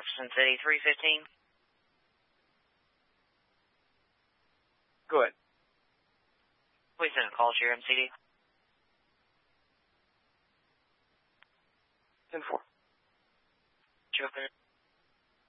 Jefferson City 315. Go ahead. Please send a call to your MCD. 10-4. Jefferson.